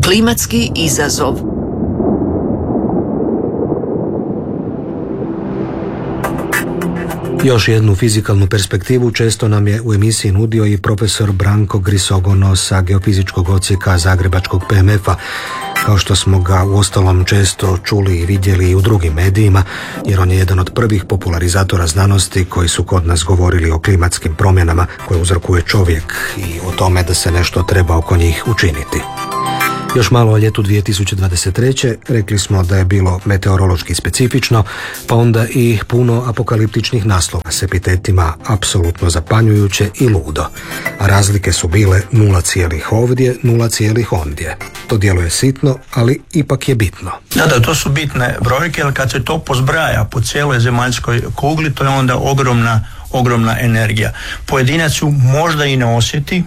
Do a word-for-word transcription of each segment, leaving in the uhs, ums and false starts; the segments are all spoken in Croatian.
Klimatski izazov. Još jednu fizikalnu perspektivu često nam je u emisiji nudio i profesor Branko Grisogono sa Geofizičkog odsjeka Zagrebačkog P M F-a, kao što smo ga uostalom često čuli i vidjeli i u drugim medijima, jer on je jedan od prvih popularizatora znanosti koji su kod nas govorili o klimatskim promjenama koje uzrokuje čovjek i o tome da se nešto treba oko njih učiniti. Još malo o ljetu dvije tisuće dvadeset treće rekli smo da je bilo meteorološki specifično, pa onda i puno apokaliptičnih naslova s epitetima apsolutno zapanjujuće i ludo. A razlike su bile nula cijelih ovdje, nula cijelih ondje. To djeluje sitno, ali ipak je bitno. Da, da, to su bitne brojke, jer kad se to pozbraja po cijeloj zemaljskoj kugli, to je onda ogromna, ogromna energija. Pojedinac ju možda i ne osjeti,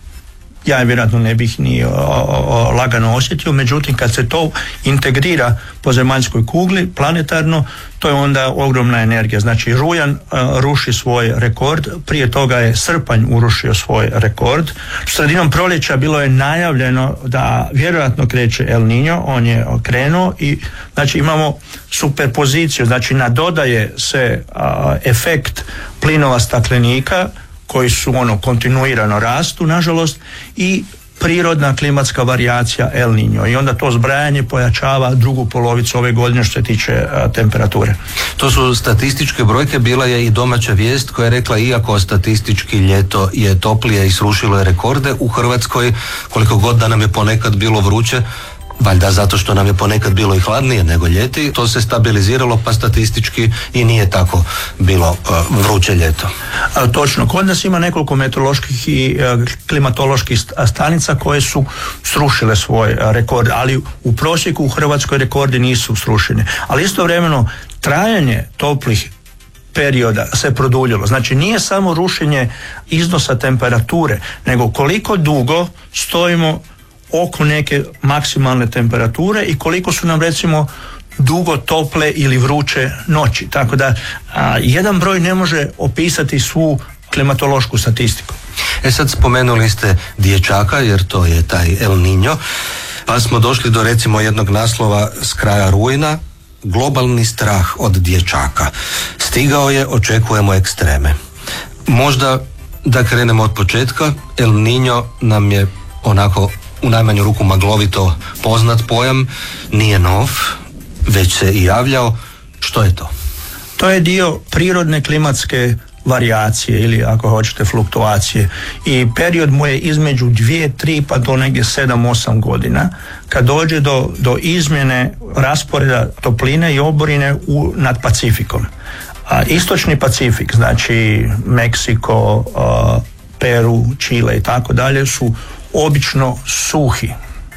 ja je vjerojatno ne bih ni o, o, lagano osjetio, međutim kad se to integrira po zemaljskoj kugli planetarno, to je onda ogromna energija. Znači rujan a, ruši svoj rekord, prije toga je srpanj urušio svoj rekord. Sredinom proljeća bilo je najavljeno da vjerojatno kreće El Niño, on je krenuo i znači imamo superpoziciju, znači nadodaje se a, efekt plinova staklenika koji su ono kontinuirano rastu, nažalost, i prirodna klimatska varijacija El Niño. I onda to zbrajanje pojačava drugu polovicu ove godine što se tiče a, temperature. To su statističke brojke, bila je i domaća vijest koja je rekla iako statistički ljeto je toplije i srušilo je rekorde, u Hrvatskoj koliko god da nam je ponekad bilo vruće, valjda zato što nam je ponekad bilo i hladnije nego ljeti, to se stabiliziralo pa statistički i nije tako bilo uh, vruće ljeto. A, točno, kod nas ima nekoliko meteoroloških i uh, klimatoloških stanica koje su srušile svoj uh, rekord, ali u prosjeku u Hrvatskoj rekordi nisu srušeni. Ali istovremeno trajanje toplih perioda se produljilo. Znači nije samo rušenje iznosa temperature, nego koliko dugo stojimo oko neke maksimalne temperature i koliko su nam recimo dugo tople ili vruće noći. Tako da a, jedan broj ne može opisati svu klimatološku statistiku. E sad spomenuli ste dječaka jer to je taj El Niño, pa smo došli do recimo jednog naslova s kraja rujna, globalni strah od dječaka. Stigao je, očekujemo ekstreme. Možda da krenemo od početka, El Niño nam je onako u najmanju ruku maglovito poznat pojam, nije nov, već se i javljao. Što je to? To je dio prirodne klimatske varijacije ili ako hoćete fluktuacije i period mu je između dvije, tri pa do negdje sedam, osam godina kad dođe do, do izmjene rasporeda topline i oborine u, nad Pacifikom. A, istočni Pacifik, znači Meksiko, a, Peru, Čile i tako dalje su obično suhi.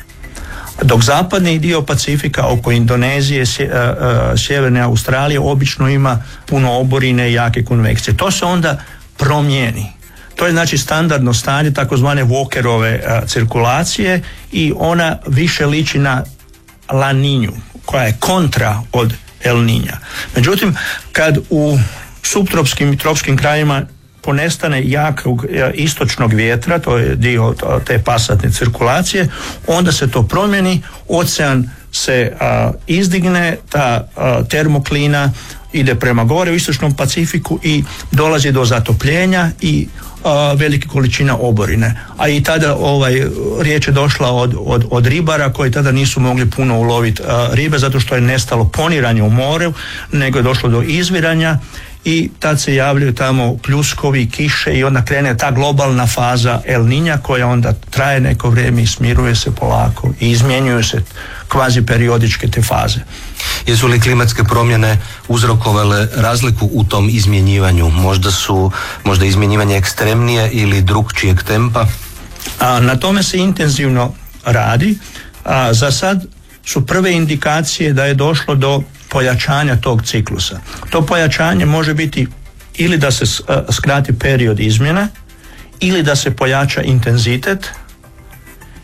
Dok zapadni dio Pacifika oko Indonezije, sjeverne Australije obično ima puno oborine i jake konvekcije. To se onda promijeni. To je znači standardno stanje takozvane Walkerove cirkulacije i ona više liči na La Niñu koja je kontra od El Niña. Međutim, kad u subtropskim i tropskim krajima ponestane jakog istočnog vjetra, to je dio te pasatne cirkulacije, onda se to promijeni, ocean se a, izdigne, ta a, termoklina ide prema gore u istočnom Pacifiku i dolazi do zatopljenja i a, velike količina oborine. A i tada ovaj, riječ je došla od, od, od ribara koji tada nisu mogli puno uloviti a, ribe zato što je nestalo poniranje u moru, nego je došlo do izviranja i tad se javljaju tamo pljuskovi, kiše i onda krene ta globalna faza El Niña koja onda traje neko vrijeme i smiruje se polako i izmjenjuju se kvazi periodičke te faze. Jesu li klimatske promjene uzrokovale razliku u tom izmjenjivanju? Možda su možda izmjenjivanje ekstremnije ili drukčijeg tempa? A, na tome se intenzivno radi. A, za sad su prve indikacije da je došlo do pojačanja tog ciklusa. To pojačanje može biti ili da se skrati period izmjene, ili da se pojača intenzitet,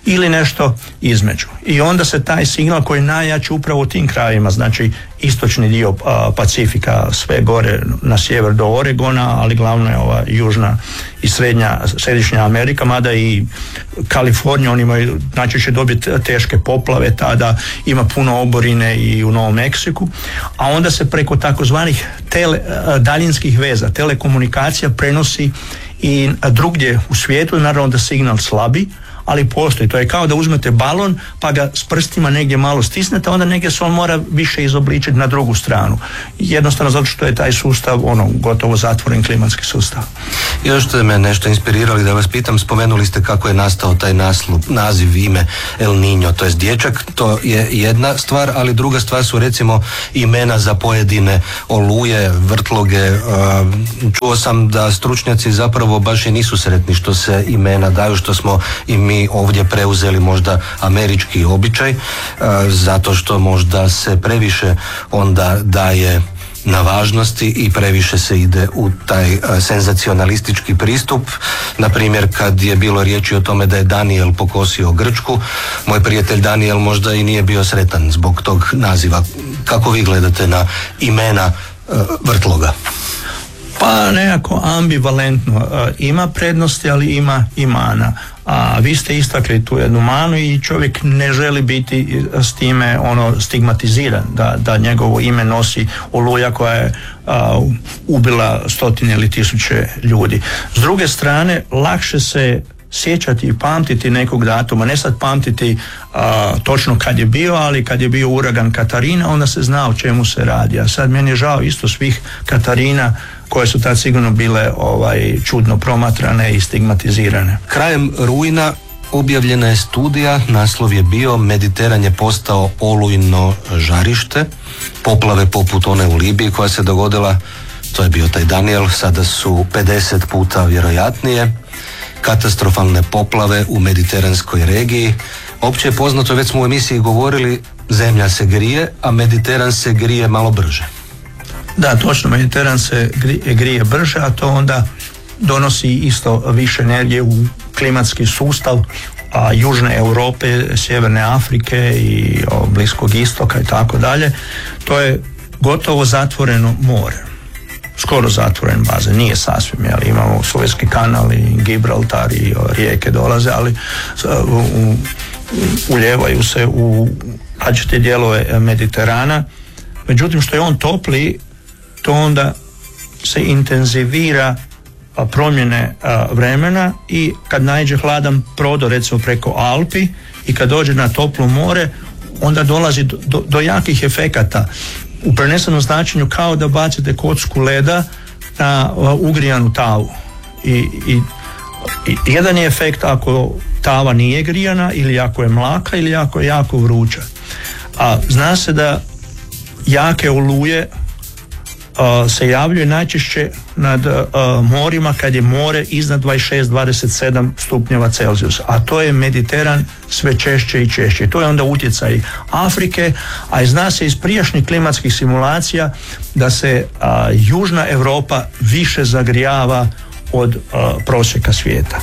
ili nešto između. I onda se taj signal koji je najjači upravo u tim krajevima, znači istočni dio a, Pacifika, sve gore na sjever do Oregona, ali glavno je ova južna i srednja, središnja Amerika, mada i Kalifornija, oni imaju, znači će dobiti teške poplave, tada ima puno oborine i u Novom Meksiku, a onda se preko takozvanih tele, daljinskih veza, telekomunikacija prenosi i drugdje u svijetu, naravno da signal slabi, ali postoji. To je kao da uzmete balon pa ga s prstima negdje malo stisnete, onda negdje se on mora više izobličiti na drugu stranu. Jednostavno zato što je taj sustav ono gotovo zatvoren klimatski sustav. Još ste me nešto inspirirali da vas pitam, spomenuli ste kako je nastao taj naslov, naziv, ime El Niño, to jest dječak, to je jedna stvar, ali druga stvar su recimo imena za pojedine oluje, vrtloge. Čuo sam da stručnjaci zapravo baš i nisu sretni što se imena daju, što smo i mi ovdje preuzeli možda američki običaj, zato što možda se previše onda daje na važnosti i previše se ide u taj senzacionalistički pristup. Na primjer, kad je bilo riječi o tome da je Daniel pokosio Grčku, moj prijatelj Daniel možda i nije bio sretan zbog tog naziva. Kako vi gledate na imena vrtloga? Pa nekako ambivalentno. Ima prednosti, ali ima i mana. A vi ste istakli tu jednu manu i čovjek ne želi biti s time ono stigmatiziran, da, da njegovo ime nosi oluja koja je a, ubila stotine ili tisuće ljudi. S druge strane, lakše se sjećati i pamtiti nekog datuma, ne sad pamtiti a, točno kad je bio, ali kad je bio uragan Katarina, onda se zna o čemu se radi. A sad meni je žao isto svih Katarina koje su tad sigurno bile ovaj, čudno promatrane i stigmatizirane. Krajem rujna objavljena je studija, naslov je bio Mediteran je postao olujno žarište, poplave poput one u Libiji koja se dogodila, to je bio taj Daniel, sada su pedeset puta vjerojatnije, katastrofalne poplave u mediteranskoj regiji. Opće je poznato, već smo u emisiji govorili, zemlja se grije, a Mediteran se grije malo brže. Da, točno, Mediteran se grije, grije brže, a to onda donosi isto više energije u klimatski sustav a, Južne Europe, Sjeverne Afrike i o, Bliskog istoka i tako dalje. To je gotovo zatvoreno more. Skoro zatvoren bazen, nije sasvim, ali imamo Suezki kanal i Gibraltar i o, rijeke dolaze, ali u, u, uljevaju se u različite dijelove Mediterana. Međutim, što je on topli, to onda se intenzivira a, promjene a, vremena i kad naiđe hladan prodor recimo preko Alpi i kad dođe na toplo more, onda dolazi do, do, do jakih efekata. U prenesenom značenju kao da bacite kocku leda na a, ugrijanu tavu. I, i, i jedan je efekt ako tava nije grijana ili ako je mlaka ili ako je jako vruća. A zna se da jake oluje Uh, se javljaju najčešće nad uh, morima kad je more iznad dvadeset šest do dvadeset sedam stupnjeva Celzijusa, a to je Mediteran sve češće i češće. To je onda utjecaj Afrike, a i zna se iz prijašnjih klimatskih simulacija da se uh, Južna Europa više zagrijava od uh, prosjeka svijeta.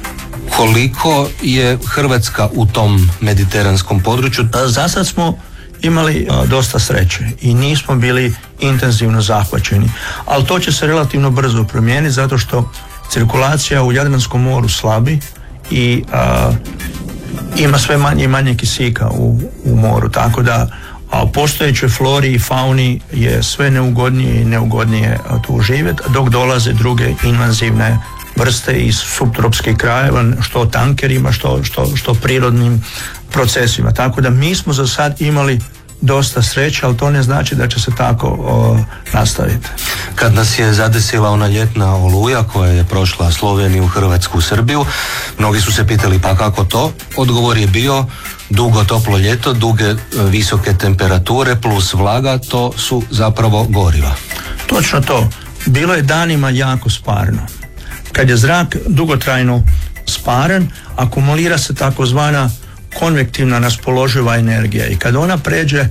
Koliko je Hrvatska u tom mediteranskom području? Uh, za sad smo imali uh, dosta sreće i nismo bili intenzivno zahvaćeni, ali to će se relativno brzo promijeniti zato što cirkulacija u Jadranskom moru slabi i uh, ima sve manje i manje kisika u, u moru, tako da a postojećoj flori i fauni je sve neugodnije i neugodnije tu živjeti, dok dolaze druge invazivne vrste iz subtropskih krajeva, što tankerima, što, što, što prirodnim procesima. Tako da mi smo za sad imali dosta sreće, ali to ne znači da će se tako o, nastaviti. Kad nas je zadesila ona ljetna oluja koja je prošla Sloveniju, Hrvatsku, Srbiju, mnogi su se pitali pa kako to? Odgovor je bio dugo toplo ljeto, duge visoke temperature plus vlaga, to su zapravo goriva. Točno to. Bilo je danima jako sparno. Kad je zrak dugotrajno sparen, akumulira se takozvana konvektivna raspoloživa energija i kad ona pređe,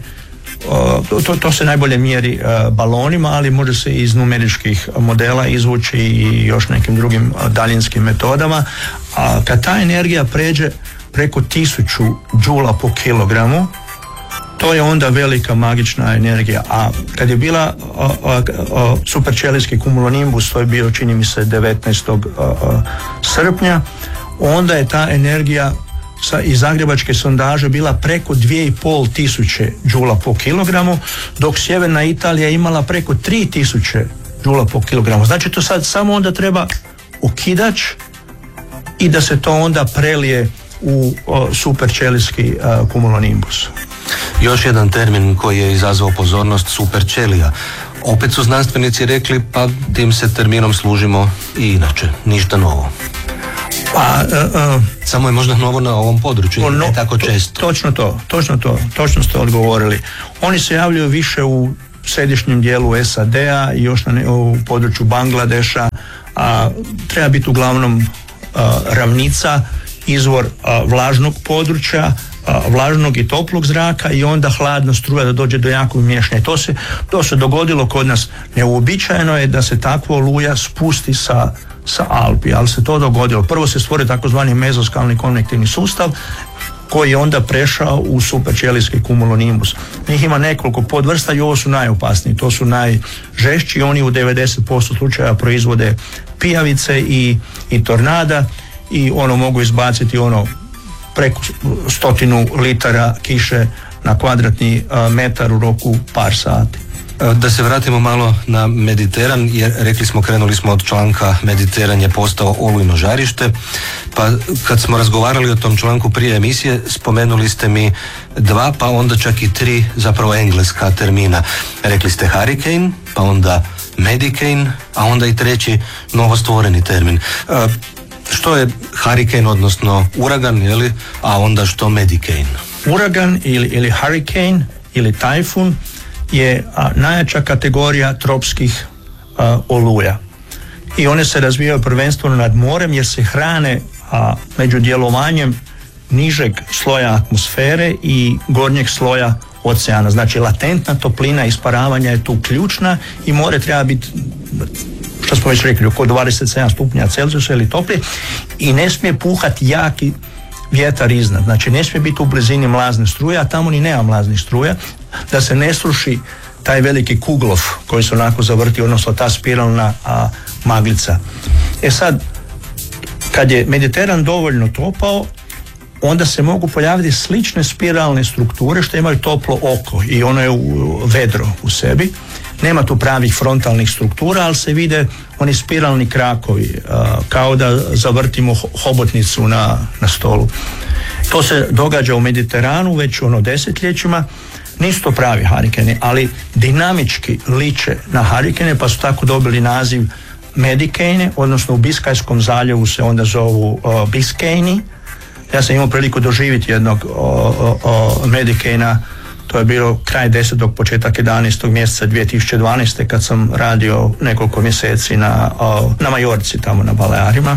to, to se najbolje mjeri balonima, ali može se iz numeričkih modela izvući i još nekim drugim daljinskim metodama, a kad ta energija pređe preko tisuću džula po kilogramu, to je onda velika magična energija. A kad je bila a, a, a, superčelijski cumulonimbus, to je bio, čini mi se, devetnaestog srpnja, onda je ta energija sa, iz zagrebačke sondaže bila preko dvije i pol tisuće džula po kilogramu, dok sjeverna Italija imala preko tri tisuće džula po kilogramu. Znači to sad samo onda treba okidač i da se to onda prelije u superčelijski cumulonimbus. Još jedan termin koji je izazvao pozornost, superčelija. Opet su znanstvenici rekli, pa tim se terminom služimo i inače, ništa novo. Pa, uh, uh, Samo je možda novo na ovom području, no, ne tako često. To, točno to, točno to, točno ste odgovorili. Oni se javljaju više u središnjem dijelu S A D-a i još na, u području Bangladeša, a treba biti uglavnom uh, ravnica, izvor uh, vlažnog područja, uh, vlažnog i toplog zraka i onda hladna struja da dođe do jakog miješanja. To se, to se dogodilo kod nas. Neuobičajeno je da se takva oluja spusti sa sa Alpi, ali se to dogodilo. Prvo se stvori takozvani mezoskalni konvektivni sustav koji je onda prešao u superčelijski cumulonimbus. Njih ima nekoliko podvrsta i ovo su najopasniji, to su najžešći, oni u devedeset posto slučaja proizvode pijavice i, i tornada i ono mogu izbaciti ono preko stotinu litara kiše na kvadratni metar u roku par sati. Da se vratimo malo na Mediteran, jer rekli smo, krenuli smo od članka Mediteran je postao olujno žarište, pa kad smo razgovarali o tom članku prije emisije, spomenuli ste mi dva, pa onda čak i tri zapravo engleska termina. Rekli ste hurricane, pa onda medicane, a onda i treći novostvoreni termin. E, što je hurricane, odnosno uragan, jeli, a onda što medicane? Uragan ili, ili hurricane ili tajfun je a, najjača kategorija tropskih a, oluja i one se razvijaju prvenstveno nad morem jer se hrane a, među djelovanjem nižeg sloja atmosfere i gornjeg sloja oceana. Znači latentna toplina isparavanja je tu ključna i more treba biti, što smo već rekli, oko dvadeset sedam stupnja Celzijusa ili toplije i ne smije puhati jaki vjetar iznad. Znači ne smije biti u blizini mlazne struje, a tamo ni nema mlaznih struja, da se ne sruši taj veliki kuglov koji se onako zavrti, odnosno ta spiralna a, maglica. E sad, kad je Mediteran dovoljno topao, onda se mogu pojaviti slične spiralne strukture što imaju toplo oko i ono je u, vedro u sebi. Nema tu pravih frontalnih struktura, ali se vide oni spiralni krakovi, a, kao da zavrtimo hobotnicu na, na stolu. To se događa u Mediteranu već ono desetljećima. Nisu to pravi harikeni, ali dinamički liče na harikene, pa su tako dobili naziv medikane, odnosno u Biskajskom zaljevu se onda zovu uh, biskajni. Ja sam imao priliku doživjeti jednog uh, uh, medikana, to je bilo kraj desetog, početak jedanaestog mjeseca dvije tisuće dvanaeste kad sam radio nekoliko mjeseci na, uh, na Majorci, tamo na Balearima.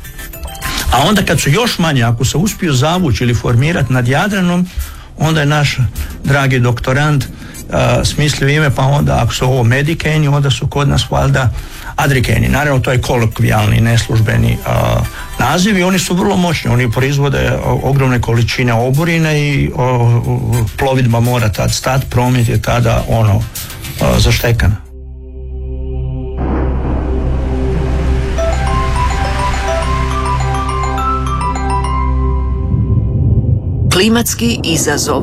A onda kad su još manje, ako se uspiju zavući ili formirati nad Jadranom, onda je naš dragi doktorant uh, smislio ime, pa onda ako su ovo medikeni, onda su kod nas valjda adrikeni. Naravno, to je kolokvijalni, neslužbeni uh, naziv i oni su vrlo moćni. Oni proizvode uh, ogromne količine oborine i uh, plovidba mora tad stati, promet je tada ono uh, zaštekan. Klimatski izazov.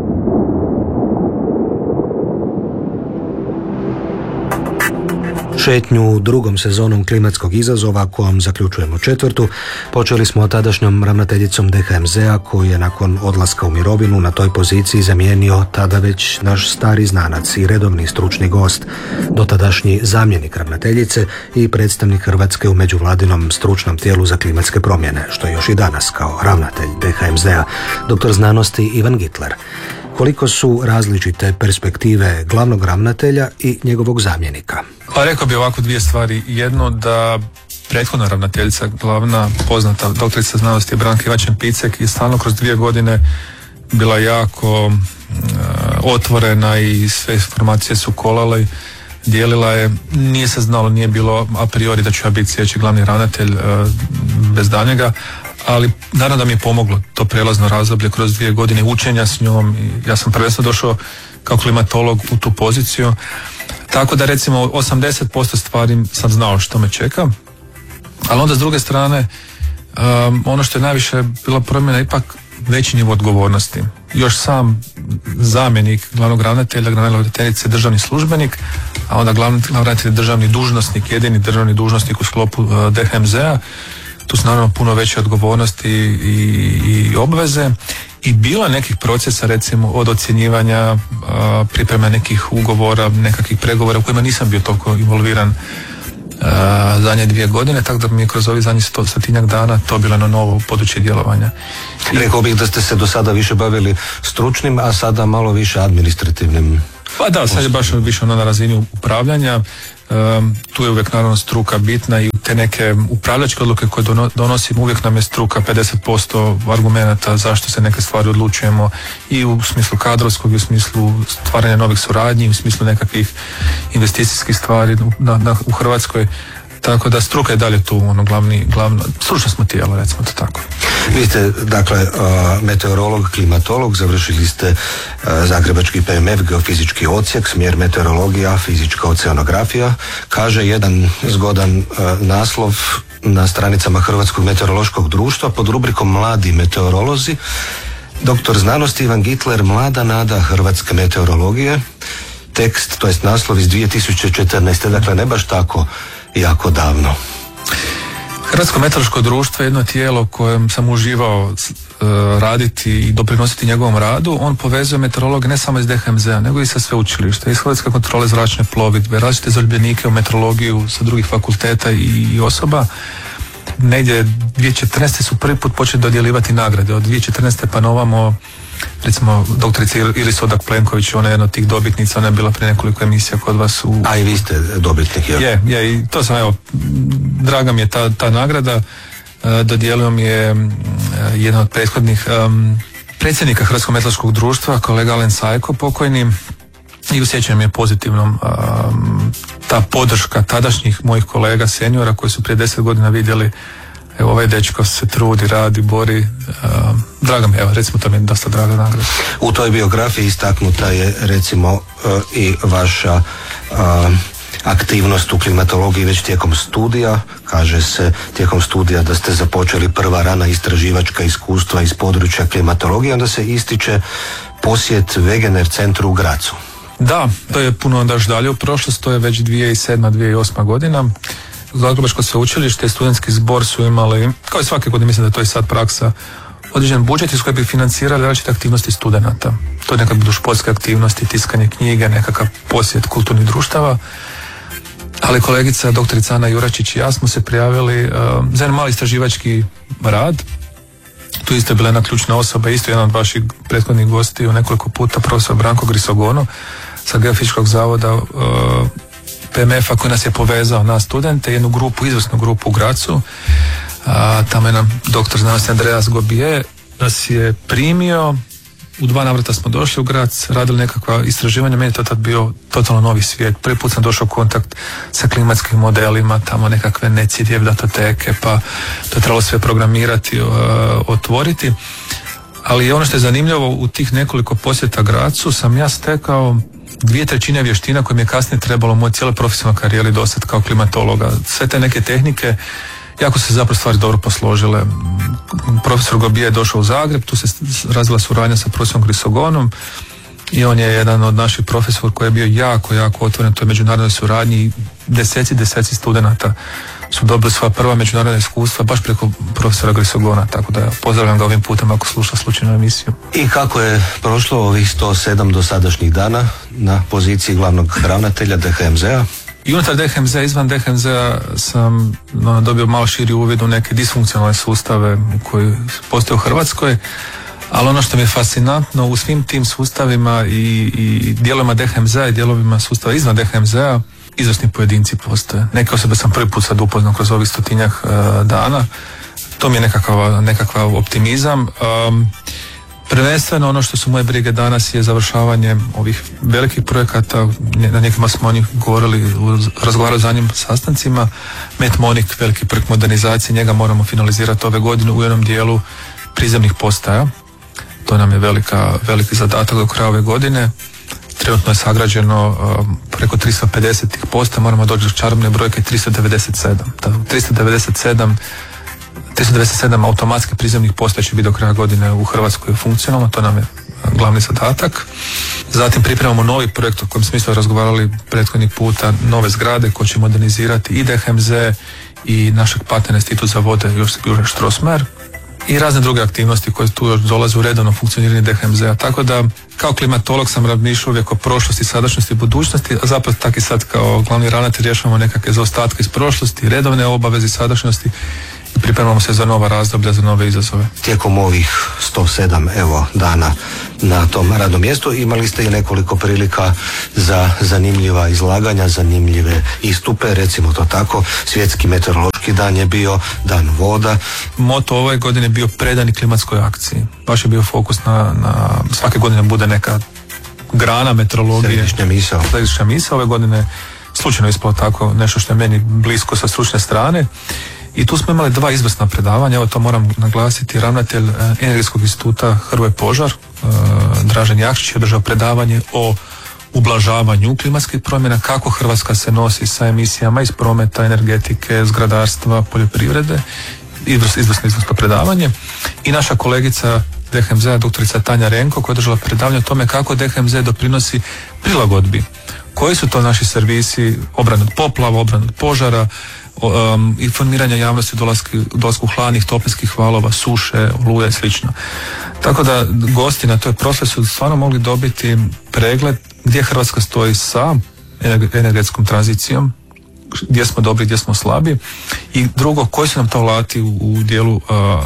Šetnju drugom sezonom klimatskog izazova, kojom zaključujemo četvrtu, počeli smo tadašnjom ravnateljicom D H M Z-a koju je nakon odlaska u mirovinu na toj poziciji zamijenio tada već naš stari znanac i redovni stručni gost, dotadašnji zamjenik ravnateljice i predstavnik Hrvatske u međuvladinom stručnom tijelu za klimatske promjene, što je još i danas kao ravnatelj D H M Z-a, doktor znanosti Ivan Gitler. Koliko su različite perspektive glavnog ravnatelja i njegovog zamjenika? Pa rekao bi ovako dvije stvari. Jedno, da prethodna ravnateljica, glavna poznata doktorica znanosti Branka Ivačen-Picek, je stalno kroz dvije godine bila jako uh, otvorena i sve informacije su kolale, dijelila je, nije se znalo, nije bilo a priori da ću ja biti sljedeći glavni ravnatelj uh, bez daljnjega, ali naravno da mi je pomoglo to prijelazno razdoblje kroz dvije godine učenja s njom i ja sam prvenstveno došao kao klimatolog u tu poziciju. Tako da recimo osamdeset posto stvari sam znao što me čeka, ali onda s druge strane um, ono što je najviše bila promjena ipak veći nivo odgovornosti. Još sam zamjenik glavnog ravnatelja, glavne ravnateljice državni službenik, a onda glavni ravnatelj državni dužnosnik, jedini državni dužnosnik u sklopu uh, D H M Z a. Tu su naravno puno veće odgovornosti i, i obveze i bilo nekih procesa recimo od ocjenjivanja, uh, pripreme nekih ugovora, nekakvih pregovora u kojima nisam bio toliko involviran uh, zadnje dvije godine, tako da mi je kroz ovih zadnjih sto, stotinjak dana to bilo na novo područje djelovanja. I... Rekao bih da ste se do sada više bavili stručnim, a sada malo više administrativnim. Pa da, sad je baš više ono na razini upravljanja. Um, tu je uvijek naravno struka bitna i te neke upravljačke odluke koje donosimo, uvijek nam je struka pedeset posto argumenata zašto se neke stvari odlučujemo i u smislu kadrovskog i u smislu stvaranja novih suradnji, u smislu nekakvih investicijskih stvari na, na, u Hrvatskoj. Tako da struka je dalje tu ono glavni, glavno, stručno smo tijelo, recimo to tako. Vi ste, dakle, uh, meteorolog, klimatolog, završili ste uh, Zagrebački P M F, geofizički odsjek, smjer meteorologija, fizička oceanografija. Kaže jedan zgodan uh, naslov na stranicama Hrvatskog meteorološkog društva pod rubrikom Mladi meteorolozi. Doktor znanosti Ivan Gitler, mlada nada hrvatske meteorologije. Tekst, to jest naslov iz dvije tisuće četrnaeste. Dakle, ne baš tako jako davno. Hrvatsko meteorološko društvo je jedno tijelo kojem sam uživao uh, raditi i doprinositi njegovom radu. On povezuje meteorologe ne samo iz D H M Z a, nego i sa sveučilišta, iz Hrvatske kontrole zračne plovidbe, različite zaljubljenike u meteorologiju sa drugih fakulteta i, i osoba. Negdje dvije tisuće četrnaeste su prvi put počeli dodjeljivati nagrade. Od dvije tisuće četrnaeste pa novamo, recimo doktorica Iris Odak-Plenković, ona je jedna od tih dobitnica, ona je bila prije nekoliko emisija kod vas u... A i vi ste dobitnik, jel? Je, je, i to sam, evo, draga mi je ta, ta nagrada, dodijelio mi je jedan od prethodnih um, predsjednika Hrvatskog meteorološkog društva, kolega Alen Sajko, pokojni, i osjećam je pozitivnom um, ta podrška tadašnjih mojih kolega seniora koji su prije deset godina vidjeli evo ovaj dečko se trudi, radi, bori. Uh, draga mi, evo recimo to mi je dosta draga nagrada. U toj biografiji istaknuta je recimo uh, i vaša uh, aktivnost u klimatologiji već tijekom studija. Kaže se tijekom studija da ste započeli prva rana istraživačka iskustva iz područja klimatologije, onda se ističe posjet Wegener centru u Grazu. Da, to je puno onda još dalje u prošlost, to je već dvije tisuće sedma dvije tisuće osma godina. Zagrebačko sveučilište i studentski zbor su imali, kao i svake godine, mislim da to je sad praksa, određen budžet iz kojeg bi financirali različite aktivnosti studenata. To je nekad budu športske aktivnosti, tiskanje knjige, nekakav posjet kulturnih društava. Ali kolegica doktorica Ana Juračić i ja smo se prijavili uh, za jedan mali istraživački rad. Tu isto je bila jedna ključna osoba, isto jedan od vaših prethodnih gostiju nekoliko puta, profesor Branko Grisogono sa Geofizičkog zavoda uh, P M F a koji nas je povezao, nas studente, jednu grupu, izvrsnu grupu u Grazu. A, tamo je nam doktor znanosti Andreas Gobije nas je primio, u dva navrata smo došli u Graz, radili nekakva istraživanja, meni je to tad bio totalno novi svijet. Prvi put sam došao u kontakt sa klimatskim modelima, tamo nekakve necidjev datoteke, pa to je trebalo sve programirati, uh, otvoriti. Ali ono što je zanimljivo, u tih nekoliko posjeta Grazu sam ja stekao dvije trećine vještina koje mi je kasnije trebalo u mojoj cijeloj profesionalnoj karijeri dosad kao klimatologa. Sve te neke tehnike, jako se zapravo stvari dobro posložile. Profesor Gobije je došao u Zagreb, tu se razvila suradnja sa profesorom Grisogonom i on je jedan od naših profesora koji je bio jako, jako otvoren toj međunarodnoj suradnji i deseci, deseci studenata su dobili svoja prva međunarodna iskustva baš preko profesora Grisogona, tako da pozdravljam ga ovim putem ako sluša slučajnu emisiju. I kako je prošlo ovih sto sedam dosadašnjih dana na poziciji glavnog ravnatelja D H M Z a? I unutar D H M Z a, izvan D H M Z a sam no, dobio malo širi uvid u neke disfunkcionalne sustave koji postoje u Hrvatskoj, ali ono što mi je fascinantno u svim tim sustavima i, i dijelovima D H M Z a i dijelovima sustava izvan D H M Z a izvrsni pojedinci postoje. Neke osobe sam prvi put sad upoznao kroz ovih stotinjak uh, dana. To mi je nekakav, nekakav optimizam. Um, Prvenstveno ono što su moje brige danas je završavanje ovih velikih projekata, na nekima smo o njih govorili, razgovarali za njim sastancima. Metmonik, veliki projekt modernizacije, njega moramo finalizirati ove godine u jednom dijelu prizemnih postaja. To nam je velika, veliki zadatak do kraja ove godine. Trenutno je sagrađeno um, preko tristo pedeset tih postaja, moramo doći do čarobne brojke tristo devedeset sedam. tristo devedeset sedam tristo devedeset sedam automatskih prizemnih postaja će biti do kraja godine u Hrvatskoj funkcionalno, to nam je glavni zadatak. Zatim pripremamo novi projekt o kojem smo isto razgovarali prethodnih puta, nove zgrade koje će modernizirati i D H M Z i našeg partnera Institut za vode Josip Juraj Strossmayer i razne druge aktivnosti koje tu još dolaze u redovno funkcioniranje D H M Z-a. Tako da kao klimatolog sam razmišljao uvijek o prošlosti, sadašnjosti i budućnosti, a zapravo tako i sad kao glavni ravnatelj rješavamo nekakve zaostatke iz prošlosti, redovne obaveze sadašnjosti i pripremamo se za nova razdoblja, za nove izazove. Tijekom ovih sto sedam evo dana na tom radnom mjestu imali ste i nekoliko prilika za zanimljiva izlaganja, zanimljive istupe, recimo to tako. Svjetski meteorološki dan je bio, dan voda. Moto ove godine je bio predani klimatskoj akciji. Baš je bio fokus na, na svake godine bude neka grana meteorologije. Središnja misao. Središnja misao. Ove godine slučajno ispalo tako nešto što je meni blisko sa stručne strane. I tu smo imali dva izvrsna predavanja, evo to moram naglasiti, ravnatelj Energetskog instituta Hrvoje Požar, Dražen Jakšić je održao predavanje o ublažavanju klimatskih promjena, kako Hrvatska se nosi sa emisijama iz prometa, energetike, zgradarstva, poljoprivrede, izvrsno, izvrsno, izvrsno predavanje. I naša kolegica D H M Z-a, doktorica Tanja Renko, koja je održala predavanje o tome kako D H M Z doprinosi prilagodbi. Koji su to naši servisi, obrane od poplava, obrane od požara, Um, informiranja javnosti dolasku hladnih toplinskih valova, suše, oluje i slično. Tako da gosti na toj proslavi su stvarno mogli dobiti pregled gdje Hrvatska stoji sa energetskom tranzicijom, gdje smo dobri, gdje smo slabi i drugo, koji su nam to alati u, u dijelu uh,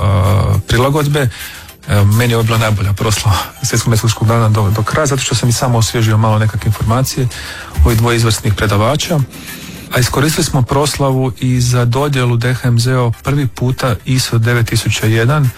uh, prilagodbe. Uh, meni je ovo bila najbolja proslava Svjetskog meteorološkog dana do, do kraja, zato što sam i samo osvježio malo nekakve informacije ovih dvoje izvrsnih predavača. A iskoristili smo proslavu i za dodjelu D H M Z-a prvi puta I S O devet tisuća jedan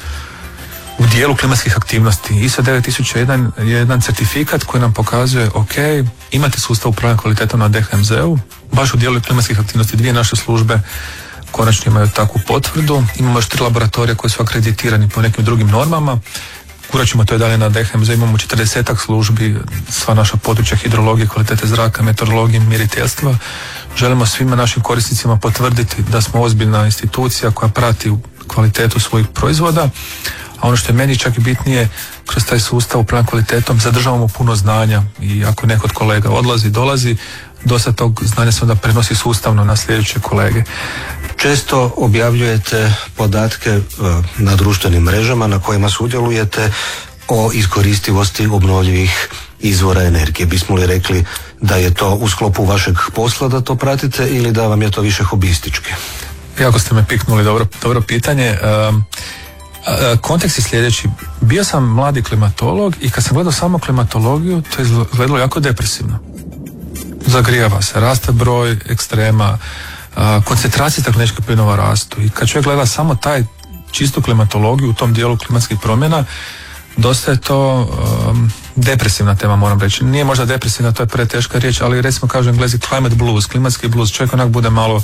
u dijelu klimatskih aktivnosti. I S O devet tisuća jedan je jedan certifikat koji nam pokazuje, ok, imate sustav upravljanja kvalitetom na D H M Z-u, baš u dijelu klimatskih aktivnosti dvije naše službe konačno imaju takvu potvrdu. Imamo još tri laboratorija koji su akreditirani po nekim drugim normama. Gurat ćemo to i dalje na D H M Z, imamo četrdesetak službi, sva naša područja hidrologije, kvalitete zraka, meteorologije, mjeriteljstva. Želimo svima našim korisnicima potvrditi da smo ozbiljna institucija koja prati kvalitetu svojih proizvoda, a ono što je meni čak i bitnije, kroz taj sustav upravljanja kvalitetom zadržavamo puno znanja i ako neko od kolega odlazi, dolazi, dosta tog znanja se onda prenosi sustavno na sljedeće kolege. Često objavljujete podatke na društvenim mrežama na kojima sudjelujete o iskoristivosti obnovljivih izvora energije. Bismo li rekli da je to u sklopu vašeg posla da to pratite ili da vam je to više hobistički? Jako ste me piknuli, dobro, dobro pitanje. Um, kontekst je sljedeći. Bio sam mladi klimatolog i kad sam gledao samo klimatologiju, to je izgledalo jako depresivno. Zagrijava se, raste broj ekstrema, koncentracije stakleničkih plinova rastu i kad čovjek gleda samo taj čistu klimatologiju u tom dijelu klimatskih promjena, dosta je to um, depresivna tema, moram reći. Nije možda depresivna, to je preteška riječ, ali recimo kažu Englezi climate blues, klimatski blues, čovjek onak bude malo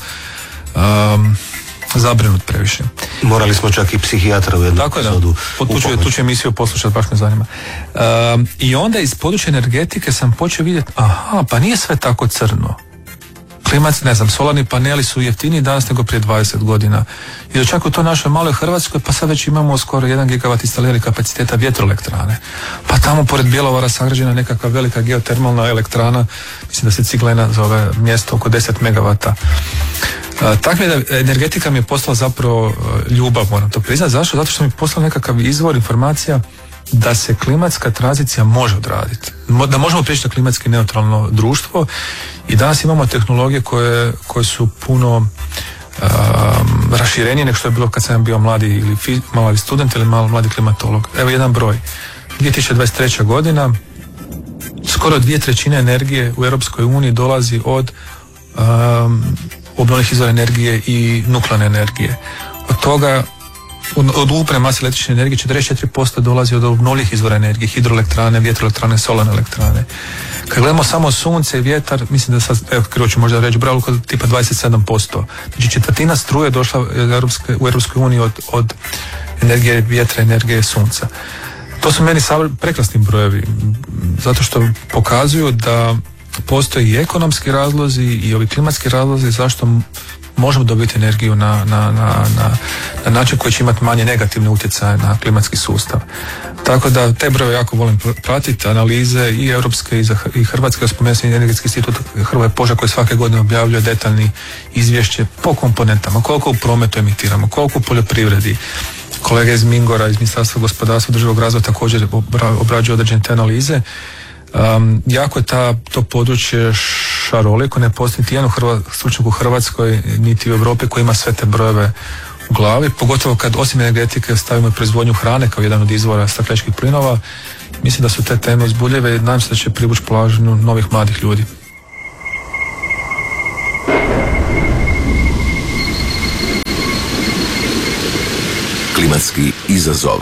um, zabrinut previše. Morali smo čak i psihijatra u jednom epizodu. Tako je, da, tu ću emisiju poslušati, baš me zanima. Um, I onda iz područja energetike sam počeo vidjeti, aha, pa nije sve tako crno. Klimatski, ne znam, solarni paneli su jeftiniji danas nego prije dvadeset godina. I čak u to našoj maloj Hrvatskoj, pa sad već imamo skoro jedan gigavat instaliranih kapaciteta vjetroelektrane. Pa tamo pored Bjelovara sagrađena nekakva velika geotermalna elektrana, mislim da se Ciglena zove mjesto oko deset megavata. Tako je da energetika mi je postala zapravo ljubav, moram to priznati. Zašto? Zato što mi je postala nekakav izvor informacija da se klimatska tranzicija može odraditi. Da možemo prijeći na klimatski neutralno društvo i danas imamo tehnologije koje, koje su puno um, raširenije nego što je bilo kad sam bio mladi ili fi, mladi student ili malo mladi klimatolog. Evo jedan broj. dvije tisuće dvadeset treća godina skoro dvije trećine energije u Europskoj uniji dolazi od um, obnovljivih izvora energije i nuklearne energije. Od toga od ukupne mase električne energije četrdeset četiri posto dolazi od obnovljivih izvora energije, hidroelektrane, vjetroelektrane, solarne elektrane. Kad gledamo samo sunce i vjetar, mislim da sad, evo krivo ću možda reći, broj tipa dvadeset sedam posto. Znači četvrtina struje došla u Europskoj uniji od, od energije vjetra, energije sunca. To su meni prekrasni brojevi, zato što pokazuju da postoje i ekonomski razlozi i ovi klimatski razlozi zašto možemo dobiti energiju na, na, na, na, na način koji će imati manje negativne utjecaje na klimatski sustav. Tako da te broje jako volim pratiti, analize i europske i, za, i hrvatske. Spomenuo sam Energetski institut Hrvoje Požar koji svake godine objavljuje detaljni izvješće po komponentama, koliko u prometu emitiramo, koliko u poljoprivredi. Kolege iz Mingora, iz Ministarstva gospodarstva i održivog razvoja također obrađuju određene te analize. Um, jako je ta, to područje šaroliko, ne postoji niti jedan stručnjak u Hrvatskoj niti u Europi koji ima sve te brojeve u glavi, pogotovo kad osim energetike stavimo proizvodnju hrane kao jedan od izvora stakleničkih plinova. Mislim da su te teme uzbudljive i nadam se da će privući pažnju novih mladih ljudi. Klimatski izazov.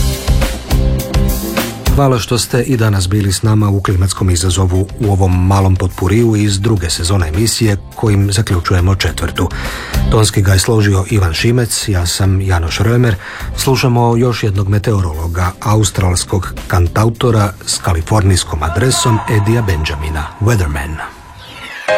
Hvala što ste i danas bili s nama u Klimatskom izazovu u ovom malom potpuriju iz druge sezone emisije kojim zaključujemo četvrtu. Tonski ga je složio Ivan Šimec, ja sam Janoš Römer. Slušamo još jednog meteorologa, australskog kantautora s kalifornijskom adresom Edija Benjamina, Weatherman.